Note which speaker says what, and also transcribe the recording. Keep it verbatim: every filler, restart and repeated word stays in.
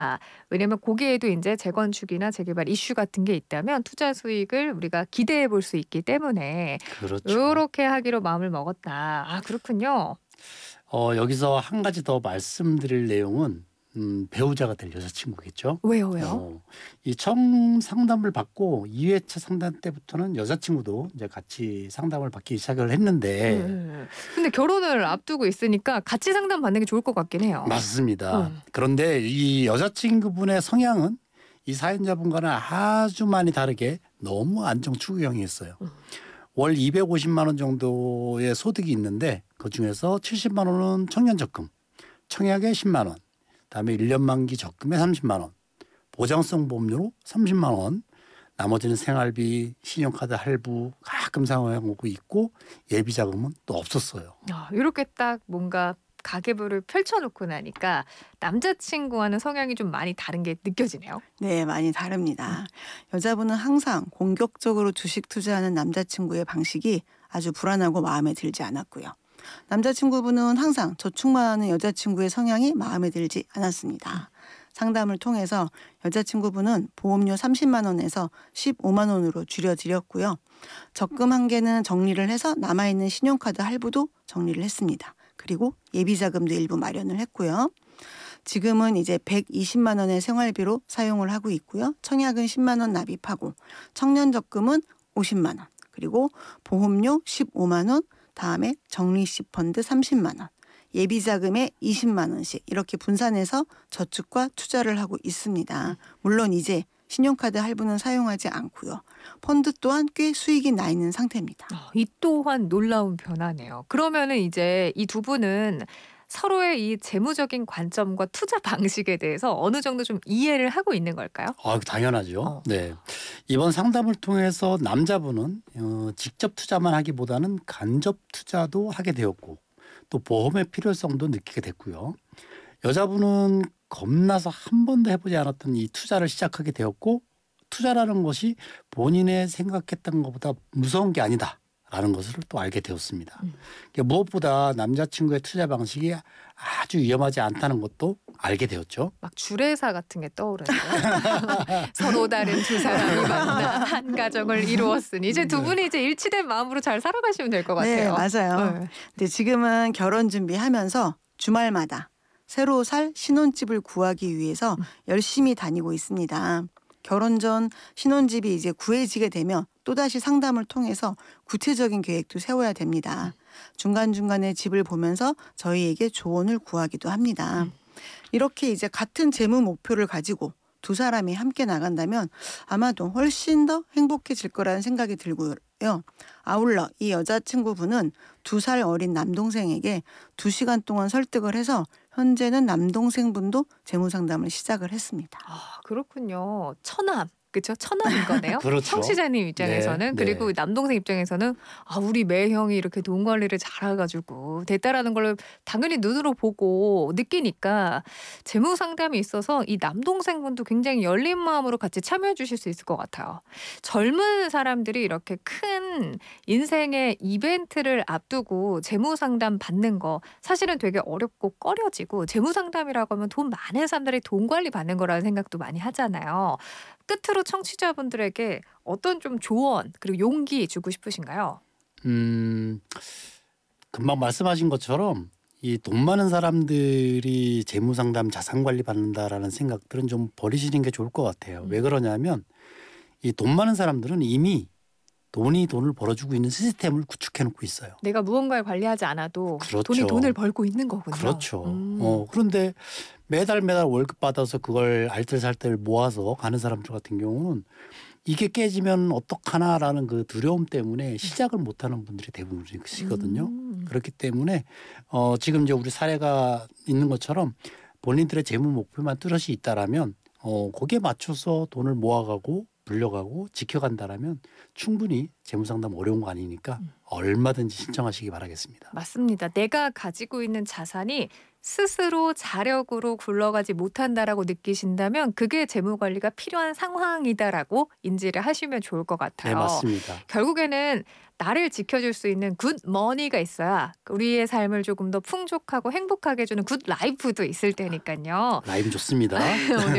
Speaker 1: 아 왜냐면 거기에도 인제 재건축이나 재개발 이슈 같은 게 있다면 투자 수익을 우리가 기대해 볼 수 있기 때문에
Speaker 2: 그렇죠.
Speaker 1: 요렇게 하기로 마음을 먹었다. 아 그렇군요.
Speaker 2: 어 여기서 한 가지 더 말씀드릴 내용은 음 배우자가 될 여자친구겠죠.
Speaker 1: 왜요, 왜요?
Speaker 2: 어 이 처음 상담을 받고 이 회차 상담 때부터는 여자친구도 이제 같이 상담을 받기 시작을 했는데
Speaker 1: 예예. 근데 결혼을 앞두고 있으니까 같이 상담받는 게 좋을 것 같긴 해요.
Speaker 2: 맞습니다.
Speaker 1: 예.
Speaker 2: 그런데 이 여자친구분의 성향은 이 사연자분과는 아주 많이 다르게 너무 안정 추구형이었어요.
Speaker 1: 음.
Speaker 2: 월 이백오십만 원 정도의 소득이 있는데 그중에서 칠십만 원은 청년 적금, 청약에 십만 원, 그다음에 일 년 만기 적금에 삼십만 원, 보장성 보험료로 삼십만 원, 나머지는 생활비, 신용카드 할부 가끔 사용하고 있고 예비 자금은 또 없었어요.
Speaker 1: 아 요렇게 딱 뭔가 가계부를 펼쳐 놓고 나니까 남자친구와는 성향이 좀 많이 다른 게 느껴지네요.
Speaker 3: 네, 많이
Speaker 1: 음.
Speaker 3: 다릅니다. 여자분은 항상 공격적으로 주식 투자하는 남자친구의 방식이 아주 불안하고 마음에 들지 않았고요. 남자친구분은 항상 저축만 하는 여자친구의 성향이 마음에 들지
Speaker 1: 음.
Speaker 3: 않았습니다. 상담을 통해서 여자친구분은 보험료 삼십만 원에서 십오만 원으로 줄여드렸고요. 적금 한계는 정리를 해서 남아있는 신용카드 할부도 정리를 했습니다. 그리고 예비자금도 일부 마련을 했고요. 지금은 이제 백이십만 원의 생활비로 사용을 하고 있고요. 청약은 십만 원 납입하고 청년적금은 오십만 원 그리고 보험료 십오만 원 다음에 적립식 펀드 삼십만 원 예비자금에 이십만 원씩 이렇게 분산해서 저축과 투자를 하고 있습니다. 물론 이제 신용카드 할부는 사용하지 않고요. 펀드 또한 꽤 수익이 나 있는 상태입니다.
Speaker 1: 아 이 또한 놀라운 변화네요. 그러면은 이제 이 두 분은 서로의 이 재무적인 관점과 투자 방식에 대해서 어느 정도 좀 이해를 하고 있는 걸까요?
Speaker 2: 아 당연하죠.
Speaker 1: 어.
Speaker 2: 네. 이번 상담을 통해서 남자분은 어 직접 투자만 하기보다는 간접 투자도 하게 되었고 또 보험의 필요성도 느끼게 됐고요. 여자분은 겁나서 한 번도 해 보지 않았던 이 투자를 시작하게 되었고 '투자라는 것이 본인의 생각했던 것보다 무서운 게 아니다.'라는 것을 또 알게 되었습니다.
Speaker 1: 음.
Speaker 2: 그러니까 무엇보다 남자친구의 투자 방식이 아주 위험하지 않다는 것도 알게 되었죠.
Speaker 1: 막 주례사 같은 게 떠오르네요. 서로 다른 두 사람이 만나 한 가정을 이루었으니 이제 두
Speaker 2: 네.
Speaker 1: 분이 이제 일치된 마음으로 잘 살아가시면 될 것
Speaker 3: 네,
Speaker 1: 같아요.
Speaker 3: 맞아요.
Speaker 1: 예.
Speaker 3: 근데 지금은 결혼 준비하면서 주말마다 새로 살 신혼집을 구하기 위해서
Speaker 1: 음.
Speaker 3: 열심히 다니고 있습니다. 결혼 전 신혼집이 이제 구해지게 되면 또다시 상담을 통해서 구체적인 계획도 세워야 됩니다. 중간중간에 집을 보면서 저희에게 조언을 구하기도 합니다.
Speaker 1: 음.
Speaker 3: 이렇게 이제 같은 재무 목표를 가지고 두 사람이 함께 나간다면 아마도 훨씬 더 행복해질 거라는 생각이 들고요. 아울러 이 여자친구분은 두 살 어린 남동생에게 두 시간 동안 설득을 해서 현재는 남동생분도 재무 상담을 시작을 했습니다.
Speaker 1: 아 그렇군요. 처남. 그쵸? 처남인 거네요.
Speaker 2: 그렇죠.
Speaker 1: 청취자님
Speaker 2: 네.
Speaker 1: 입장에서는. 그리고
Speaker 2: 네.
Speaker 1: 남동생 입장에서는 '아 우리 매형이 이렇게 돈 관리를 잘해 가지고 됐다.'라는 걸 당연히 눈으로 보고 느끼니까 재무 상담에 있어서 이 남동생분도 굉장히 열린 마음으로 같이 참여해 주실 수 있을 것 같아요. 젊은 사람들이 이렇게 큰 인생의 이벤트를 앞두고 재무 상담 받는 거 사실은 되게 어렵고 꺼려지고 재무 상담이라고 하면 돈 많은 사람들이 돈 관리 받는 거라는 생각도 많이 하잖아요. 끝으로 청취자분들에게 어떤 좀 조언 그리고 용기 주고 싶으신가요?
Speaker 2: 음. 금방 말씀하신 것처럼 이 돈 많은 사람들이 재무 상담 자산 관리 받는다라는 생각들은 좀 버리시는 게 좋을 것 같아요. 왜
Speaker 1: 음.
Speaker 2: 그러냐면 이 돈 많은 사람들은 이미 돈이 돈을 벌어주고 있는 시스템을 구축해 놓고 있어요.
Speaker 1: 내가 무언가를 관리하지 않아도 돈이 돈을
Speaker 2: 그렇죠.
Speaker 1: 벌고 있는 거군요.
Speaker 2: 그렇죠.
Speaker 1: 음.
Speaker 2: 어 그런데 매달 매달 월급 받아서 그걸 알뜰살뜰 모아서 가는 사람들 같은 경우는 '이게 깨지면 어떡하나.'라는 그 두려움 때문에 시작을 못 하는 분들이 대부분이시거든요.
Speaker 1: 음.
Speaker 2: 그렇기 때문에 어 지금 이제 우리 사례가 있는 것처럼 본인들의 재무 목표만 뚜렷이 있다라면 어 거기에 맞춰서 돈을 모아 가고 불려가고 지켜간다라면 충분히 재무상담 어려운 거 아니니까
Speaker 1: 음.
Speaker 2: 얼마든지 신청하시기 바라겠습니다.
Speaker 1: 맞습니다. 내가 가지고 있는 자산이 스스로 자력으로 굴러가지 못한다라고 느끼신다면 그게 재무 관리가 필요한 상황이다라고 인지를 하시면 좋을 것
Speaker 2: 네,
Speaker 1: 같아요.
Speaker 2: 맞습니다.
Speaker 1: 결국에는 나를 지켜줄 수 있는 굿 머니가 있어야 우리의 삶을 조금 더 풍족하고 행복하게 해주는 굿 라이프도 있을 테니까요.
Speaker 2: 라임 좋습니다.
Speaker 1: 오늘